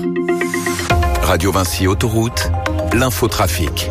Radio Vinci Autoroute, l'infotrafic.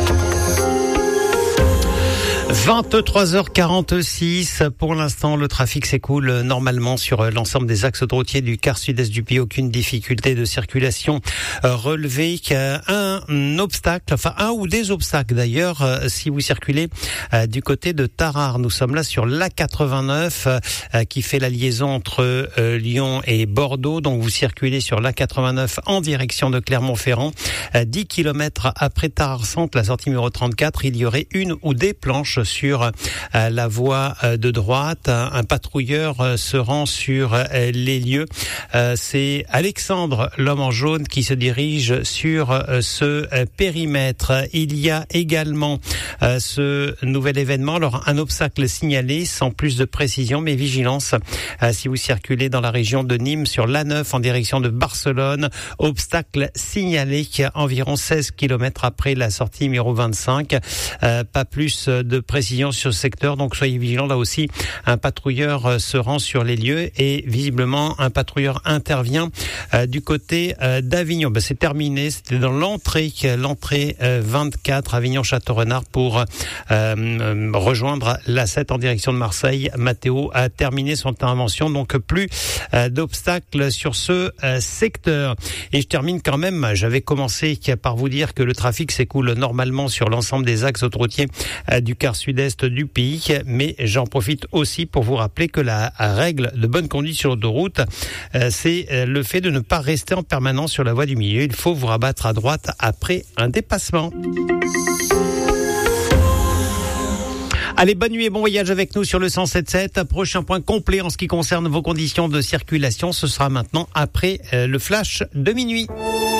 23h46. Pour l'instant, le trafic s'écoule normalement sur l'ensemble des axes autoroutiers du quart sud-est du pays. Aucune difficulté de circulation relevée. Un obstacle, enfin un ou des obstacles d'ailleurs, si vous circulez du côté de Tarare. Nous sommes là sur l'A89 qui fait la liaison entre Lyon et Bordeaux. Donc vous circulez sur l'A89 en direction de Clermont-Ferrand. 10 km après Tarare Centre, la sortie numéro 34, il y aurait une ou des planches sur la voie de droite. Un patrouilleur se rend sur les lieux. C'est Alexandre, l'homme en jaune, qui se dirige sur ce périmètre. Il y a également ce nouvel événement. Alors, un obstacle signalé sans plus de précision, mais vigilance si vous circulez dans la région de Nîmes sur l'A9 en direction de Barcelone. Obstacle signalé environ 16 km après la sortie numéro 25. Pas plus de précision sur ce secteur, donc soyez vigilants. Là aussi, un patrouilleur se rend sur les lieux et visiblement un patrouilleur intervient du côté d'Avignon. C'est terminé, c'était dans l'entrée 24 Avignon-Château-Renard pour rejoindre l'A7 en direction de Marseille. Mathéo a terminé son intervention, donc plus d'obstacles sur ce secteur. Et je termine quand même, j'avais commencé par vous dire que le trafic s'écoule normalement sur l'ensemble des axes autoroutiers du quart sud-est du pays, mais j'en profite aussi pour vous rappeler que la règle de bonne conduite sur l'autoroute, c'est le fait de ne pas rester en permanence sur la voie du milieu. Il faut vous rabattre à droite après un dépassement. Allez, bonne nuit et bon voyage avec nous sur le 107.7. Prochain point complet en ce qui concerne vos conditions de circulation, ce sera maintenant après le flash de minuit.